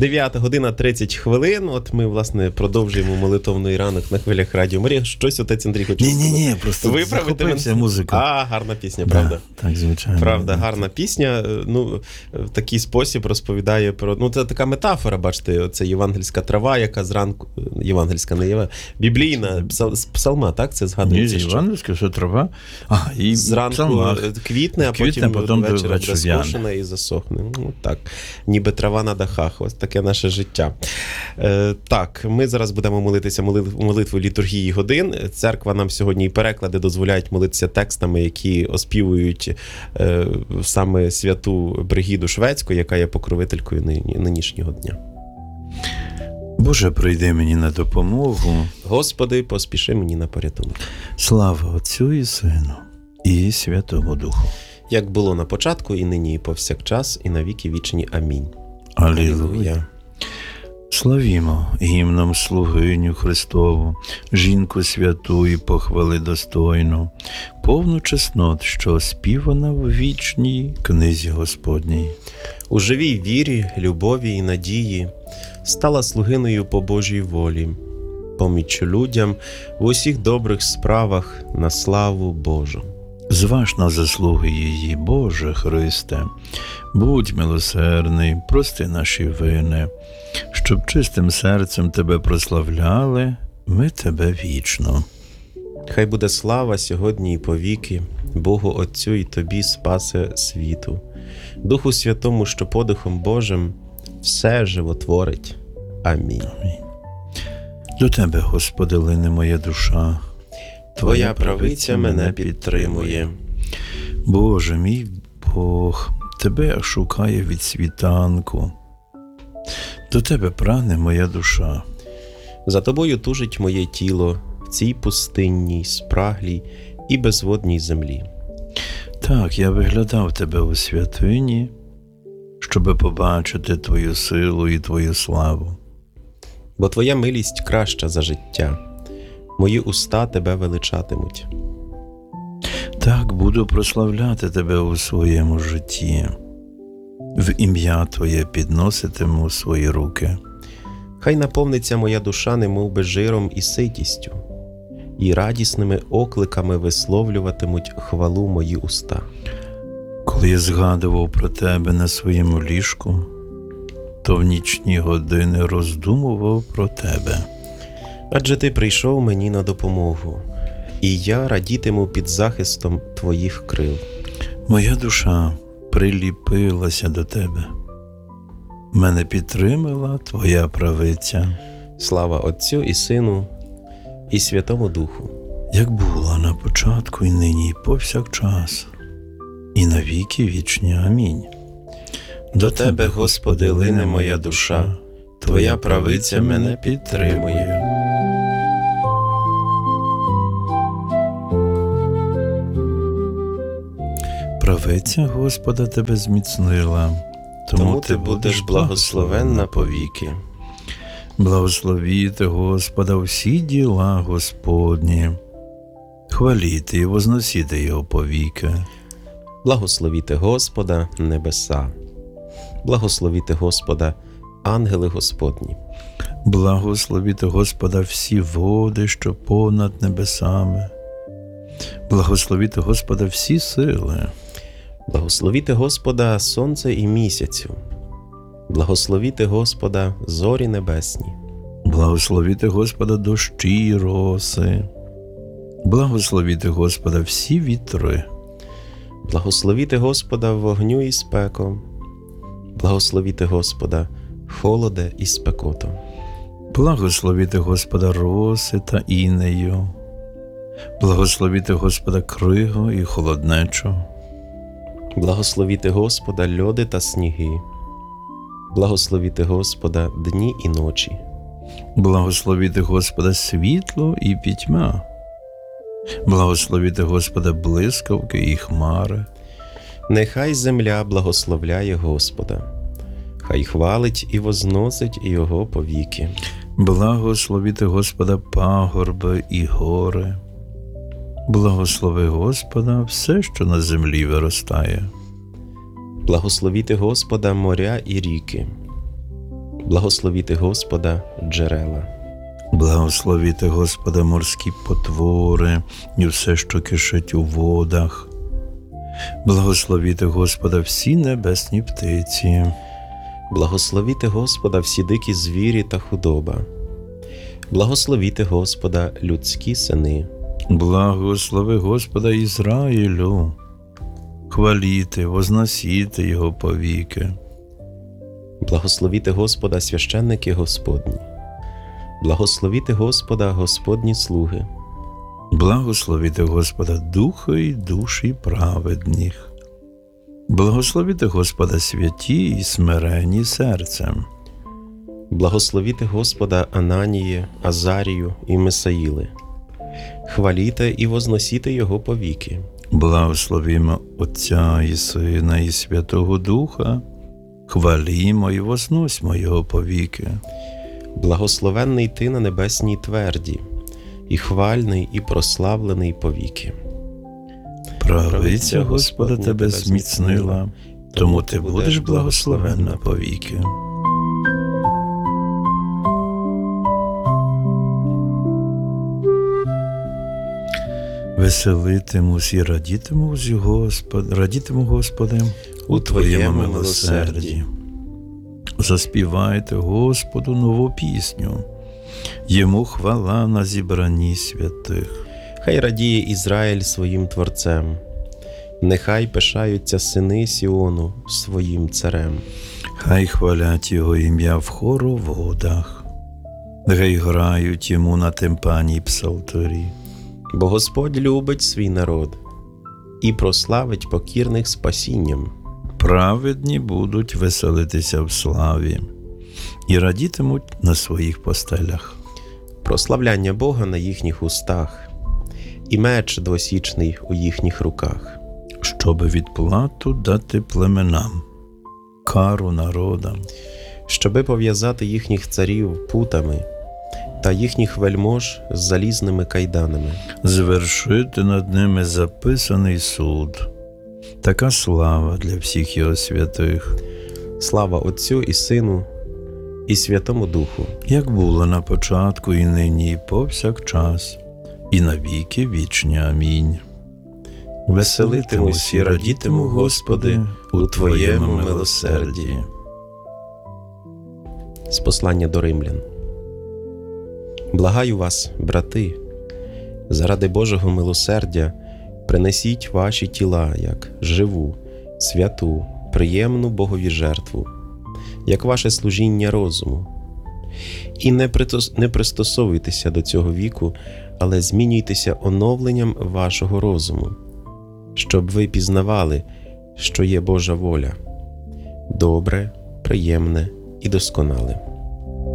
9 година 30 хвилин. От ми, власне, продовжуємо молитовний ранок на хвилях Радіо Марія. Щось отець Андрій хоче сказати. Ні, просто захопився музика. Гарна пісня, правда? Так, звичайно. Правда, гарна пісня. Ну, в такий спосіб розповідає про... Ну, це така метафора, бачите, це євангельська трава, яка зранку... Євангельська, не біблійна, псалма, так? Це згадується. Ні, євангельська, що трава. І зранку квітне, а потім ввечері буде скошена і засохне. Ну, так, ніби трава на дахах. Ось таке наше життя. Так, ми зараз будемо молитися молитву літургії годин. Церква нам сьогодні і переклади дозволяють молитися текстами, які оспівують саме святу Бригіду Шведську, яка є покровителькою нинішнього дня. Боже, прийди мені на допомогу. Господи, поспіши мені на порятунок. Слава Отцю і Сину, і Святому Духу. Як було на початку, і нині, і повсякчас, і на віки вічні. Амінь. Алілуя. Славімо гімном слугиню Христову, жінку святу і похвали достойну, повну чеснот, що оспівана в вічній книзі Господній. У живій вірі, любові і надії стала слугиною по Божій волі, поміч людям в усіх добрих справах на славу Божу. Зваж на заслуги її, Боже Христе, будь милосердний, прости наші вини, щоб чистим серцем Тебе прославляли, ми Тебе вічно. Хай буде слава сьогодні і повіки, Богу Отцю і Тобі, Спасе світу, Духу Святому, що подихом Божим все животворить. Амінь. Амінь. До Тебе, Господи, лине моя душа, Твоя правиця мене підтримує. Боже мій Бог, Тебе шукає від світанку. До Тебе прагне моя душа. За Тобою тужить моє тіло в цій пустинній, спраглій і безводній землі. Так, я виглядав Тебе у святині, щоби побачити Твою силу і Твою славу. Бо Твоя милість краща за життя. Мої уста Тебе величатимуть. Так, буду прославляти Тебе у своєму житті. В ім'я Твоє підноситиму свої руки. Хай наповниться моя душа немовби жиром і ситістю, і радісними окликами висловлюватимуть хвалу мої уста. Коли я згадував про Тебе на своєму ліжку, то в нічні години роздумував про Тебе. Адже Ти прийшов мені на допомогу, і я радітиму під захистом Твоїх крил. Моя душа приліпилася до Тебе. Мене підтримала Твоя правиця. Слава Отцю і Сину, і Святому Духу. Як була на початку, і нині, і повсякчас, і на віки вічні. Амінь. До Тебе, Господи, лине моя душа, Твоя правиця мене підтримує. Правиця Господа Тебе зміцнила, тому Ти будеш благословенна повіки. Благословіте Господа всі діла Господні, хваліте і возносіте Його повіки. Благословіте Господа небеса, благословіте Господа ангели Господні. Благословіте Господа всі води, що понад небесами. Благословіте Господа всі сили. Благословіте Господа сонце і місяцю. Благословіте Господа зорі небесні. Благословіте Господа дощі й роси. Благословіте Господа всі вітри. Благословіте Господа вогню і спеком. Благословіте Господа холоде і спекоту. Благословіте Господа роси та інею. Благословіте Господа кригу і холоднечу. Благословіте Господа льоди та сніги. Благословіте Господа дні і ночі. Благословіте Господа світло і пітьма. Благословіте Господа блискавки і хмари. Нехай земля благословляє Господа. Хай хвалить і возносить Його повіки. Благословіте Господа пагорби і гори. Благослови Господа все, що на землі виростає. Благословіте Господа моря і ріки. Благословіти Господа джерела. Благословіти Господа морські потвори і все, що кишить у водах. Благословіти Господа всі небесні птиці. Благословіти Господа всі дикі звірі та худоба. Благословіти Господа людські сини. Благослови Господа Ізраїлю. Хваліти, возносіти Його повіки. Благословіти Господа священники Господні. Благословіти Господа Господні слуги. Благословіти Господа духи й душі праведних. Благословіти Господа святі і смирені серцем. Благословіти Господа Ананії, Азарію і Мисаїли. Хваліте і возносіте Його повіки. Благословімо Отця і Сина і Святого Духа. Хвалімо і возносьмо Його повіки. Благословенний ти на небесній тверді, і хвальний, і прославлений повіки. Правиця Господа тебе зміцнила, тому ти будеш благословенна повіки. Веселитимусь і радітимусь, радітиму, Господи, у Твоєму милосерді. Заспівайте Господу нову пісню, Йому хвала на зібранні святих. Хай радіє Ізраїль своїм Творцем, нехай пишаються сини Сіону своїм царем. Хай хвалять Його ім'я в хороводах, нехай грають Йому на тимпані й псалторі. Бо Господь любить свій народ і прославить покірних спасінням. Праведні будуть веселитися в славі і радітимуть на своїх постелях. Прославляння Бога на їхніх устах, і меч двосічний у їхніх руках. Щоби відплату дати племенам, кару народам. Щоби пов'язати їхніх царів путами та їхніх вельмож з залізними кайданами. Звершити над ними записаний суд. Така слава для всіх Його святих. Слава Отцю і Сину, і Святому Духу. Як було на початку, і нині, і повсякчас, і навіки вічні. Амінь. Веселитимусь і радітиму, Господи, у Твоєму милосерді. З послання до римлян. Благаю вас, брати, заради Божого милосердя, принесіть ваші тіла як живу, святу, приємну Богові жертву, як ваше служіння розуму. І не пристосовуйтеся до цього віку, але змінюйтеся оновленням вашого розуму, щоб ви пізнавали, що є Божа воля, добре, приємне і досконале.